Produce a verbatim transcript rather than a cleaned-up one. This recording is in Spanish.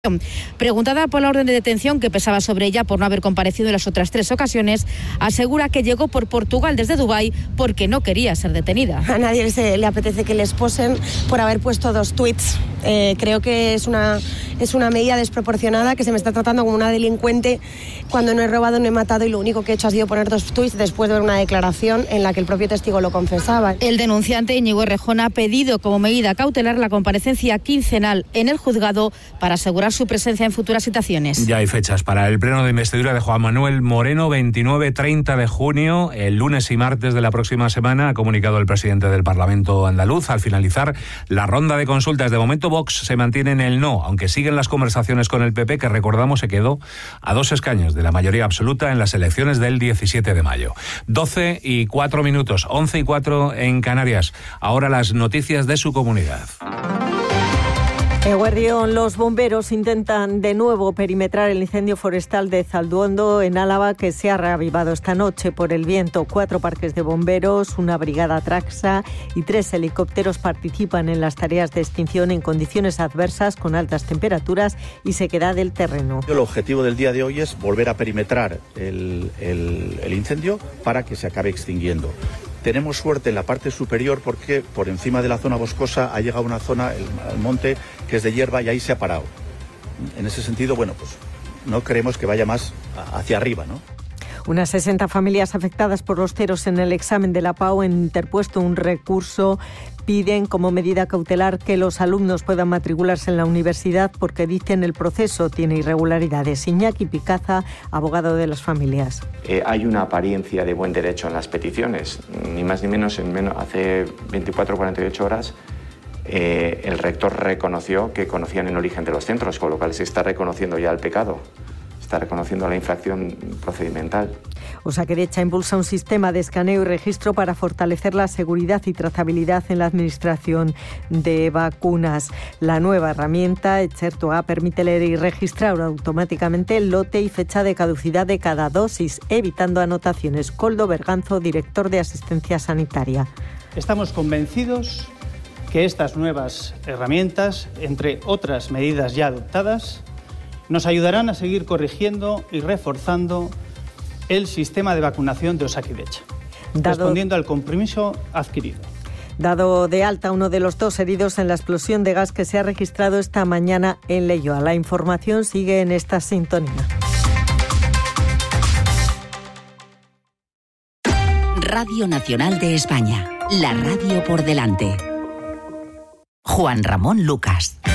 Preguntada por la orden de detención que pesaba sobre ella por no haber comparecido en las otras tres ocasiones, asegura que llegó por Portugal desde Dubái porque no quería ser detenida. A nadie se, le apetece que le esposen por haber puesto dos tuits. Eh, creo que es una, es una medida desproporcionada, que se me está tratando como una delincuente cuando no he robado, no he matado y lo único que he hecho ha sido poner dos tuits después de ver una declaración en la que el propio testigo lo confesaba. El denunciante Íñigo Errejón ha pedido como medida cautelar la comparecencia quincenal en el juzgado para asegurar su presencia en futuras citaciones. Ya hay fechas para el pleno de investidura de Juan Manuel Moreno, veintinueve treinta de junio, el lunes y martes de la próxima semana, ha comunicado el presidente del Parlamento andaluz. Al finalizar la ronda de consultas, de momento Vox se mantiene en el no, aunque siguen las conversaciones con el P P, que recordamos se quedó a dos escaños de la mayoría absoluta en las elecciones del diecisiete de mayo. doce y cuatro minutos, once y cuatro en Canarias. Ahora las noticias de su comunidad. Eguerdión, los bomberos intentan de nuevo perimetrar el incendio forestal de Zalduondo, en Álava, que se ha reavivado esta noche por el viento. Cuatro parques de bomberos, una brigada Traxa y tres helicópteros participan en las tareas de extinción en condiciones adversas con altas temperaturas y sequedad del terreno. El objetivo del día de hoy es volver a perimetrar el, el, el incendio para que se acabe extinguiendo. Tenemos suerte en la parte superior porque por encima de la zona boscosa ha llegado una zona, el, el monte, que es de hierba y ahí se ha parado. En ese sentido, bueno, pues no creemos que vaya más hacia arriba, ¿no? Unas sesenta familias afectadas por los ceros en el examen de la PAU han interpuesto un recurso. Piden como medida cautelar que los alumnos puedan matricularse en la universidad porque dicen el proceso tiene irregularidades. Iñaki Picaza, abogado de las familias. Eh, hay una apariencia de buen derecho en las peticiones. Ni más ni menos, en menos hace veinticuatro a cuarenta y ocho horas eh, el rector reconoció que conocían el origen de los centros, con lo cual se está reconociendo ya el pecado. Está reconociendo la infracción procedimental. Osakidetza impulsa un sistema de escaneo y registro para fortalecer la seguridad y trazabilidad en la administración de vacunas. La nueva herramienta, Etxertua, permite leer y registrar automáticamente el lote y fecha de caducidad de cada dosis, evitando anotaciones. Koldo Berganzo, director de Asistencia Sanitaria. Estamos convencidos que estas nuevas herramientas, entre otras medidas ya adoptadas, nos ayudarán a seguir corrigiendo y reforzando el sistema de vacunación de Osakidetza, Dado... respondiendo al compromiso adquirido. Dado de alta uno de los dos heridos en la explosión de gas que se ha registrado esta mañana en Leioa. La información sigue en esta sintonía. Radio Nacional de España, la radio por delante. Juan Ramón Lucas.